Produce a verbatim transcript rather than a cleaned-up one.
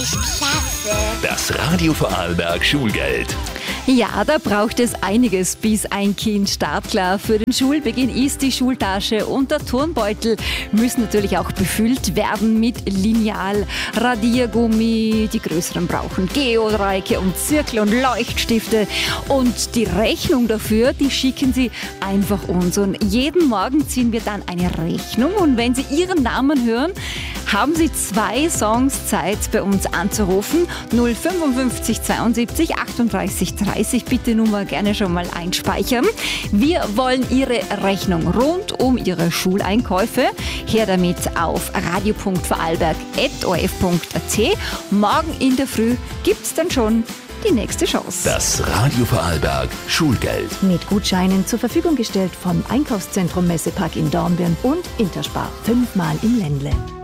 ist klasse. Das Radio Vorarlberg Schulgeld. Ja, da braucht es einiges, bis ein Kind startklar für den Schulbeginn ist. Die Schultasche und der Turnbeutel müssen natürlich auch befüllt werden mit Lineal, Radiergummi. Die größeren brauchen Geodreiecke und Zirkel und Leuchtstifte. Und die Rechnung dafür, die schicken Sie einfach uns. Und jeden Morgen ziehen wir dann eine Rechnung. Und wenn Sie Ihren Namen hören, haben Sie zwei Songs Zeit, bei uns anzurufen. null fünfundfünfzig zweiundsiebzig achtunddreißig dreißig. Bitte Nummer gerne schon mal einspeichern. Wir wollen Ihre Rechnung rund um Ihre Schuleinkäufe. Her damit auf radio punkt vorarlberg at o r f punkt a t. Morgen in der Früh gibt's dann schon die nächste Chance. Das Radio Vorarlberg Schulgeld. Mit Gutscheinen zur Verfügung gestellt vom Einkaufszentrum Messepark in Dornbirn und Interspar. Fünfmal im Ländle.